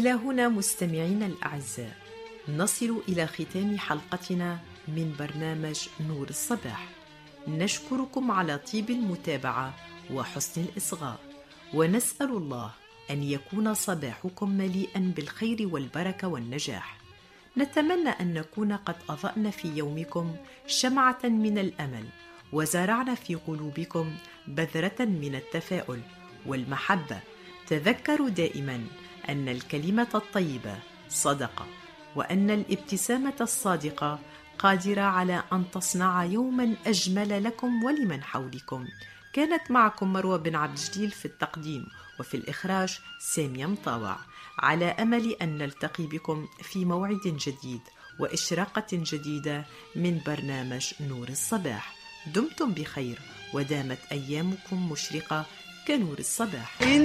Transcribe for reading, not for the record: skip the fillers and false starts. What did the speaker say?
إلى هنا مستمعينا الأعزاء نصل إلى ختام حلقتنا من برنامج نور الصباح. نشكركم على طيب المتابعة وحسن الإصغاء، ونسأل الله أن يكون صباحكم مليئا بالخير والبركة والنجاح. نتمنى أن نكون قد أضأنا في يومكم شمعة من الأمل، وزرعنا في قلوبكم بذرة من التفاؤل والمحبة. تذكروا دائما أن الكلمة الطيبة صدقة، وأن الابتسامة الصادقة قادرة على أن تصنع يوما أجمل لكم ولمن حولكم. كانت معكم مروة بن عبد الجليل في التقديم، وفي الإخراج سامية مطاوع، على أمل أن نلتقي بكم في موعد جديد وإشراقة جديدة من برنامج نور الصباح. دمتم بخير ودامت أيامكم مشرقة كنور الصباح.